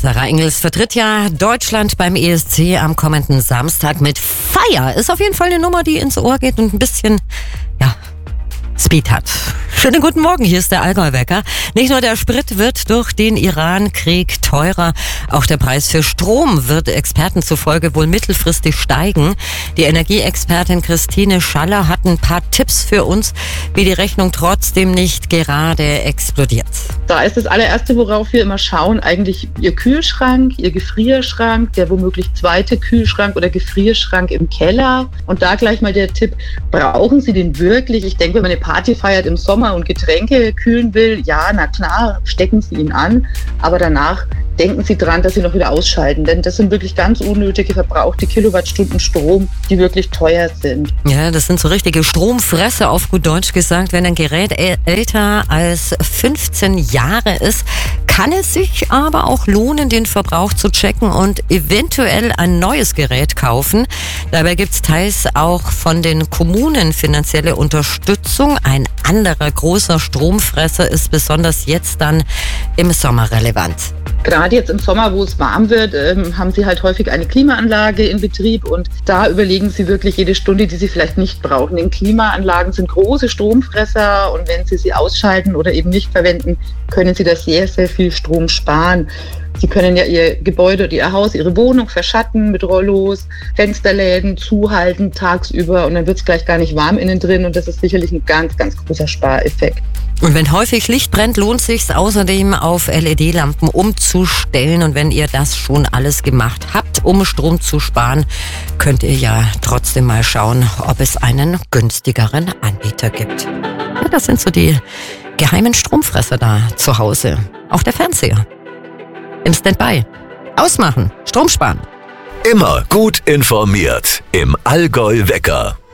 Sarah Engels vertritt ja Deutschland beim ESC am kommenden Samstag mit Feier. Ist auf jeden Fall eine Nummer, die ins Ohr geht und ein bisschen, Speed hat. Schönen guten Morgen, hier ist der Allgäu-Wecker. Nicht nur der Sprit wird durch den Iran-Krieg teurer, auch der Preis für Strom wird Experten zufolge wohl mittelfristig steigen. Die Energieexpertin Christine Schaller hat ein paar Tipps für uns, wie die Rechnung trotzdem nicht gerade explodiert. Da ist das allererste, worauf wir immer schauen, eigentlich Ihr Kühlschrank, Ihr Gefrierschrank, der womöglich zweite Kühlschrank oder Gefrierschrank im Keller. Und da gleich mal der Tipp, brauchen Sie den wirklich? Ich denke, wenn man eine Party feiert im Sommer und Getränke kühlen will, ja, na klar, stecken Sie ihn an, aber danach denken Sie dran, dass Sie noch wieder ausschalten, denn das sind wirklich ganz unnötige verbrauchte Kilowattstunden Strom, die wirklich teuer sind. Ja, das sind so richtige Stromfresser, auf gut Deutsch gesagt. Wenn ein Gerät älter als 15 Jahre ist, kann es sich aber auch lohnen, den Verbrauch zu checken und eventuell ein neues Gerät kaufen. Dabei gibt es teils auch von den Kommunen finanzielle Unterstützung. Ein anderer großer Stromfresser ist besonders jetzt dann im Sommer relevant. Gerade jetzt im Sommer, wo es warm wird, haben Sie halt häufig eine Klimaanlage in Betrieb und da überlegen Sie wirklich jede Stunde, die Sie vielleicht nicht brauchen. Denn Klimaanlagen sind große Stromfresser und wenn Sie sie ausschalten oder eben nicht verwenden, können Sie da sehr, sehr viel Strom sparen. Sie können ja Ihr Gebäude, Ihr Haus, Ihre Wohnung verschatten mit Rollos, Fensterläden zuhalten tagsüber und dann wird es gleich gar nicht warm innen drin und das ist sicherlich ein ganz, ganz großer Spareffekt. Und wenn häufig Licht brennt, lohnt es sich außerdem auf LED-Lampen umzustellen. Und wenn ihr das schon alles gemacht habt, um Strom zu sparen, könnt ihr ja trotzdem mal schauen, ob es einen günstigeren Anbieter gibt. Ja, das sind so die geheimen Stromfresser da zu Hause. Auch der Fernseher. Im Standby. Ausmachen. Strom sparen. Immer gut informiert im Allgäu-Wecker.